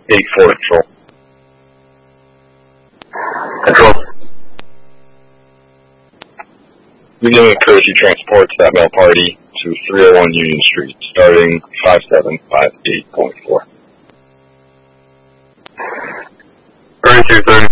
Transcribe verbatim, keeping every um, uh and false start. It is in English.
eight four control. Control. Beginning courtesy transport to that male party to three oh one Union Street, starting five seven five eight point four. thirty-two thirty.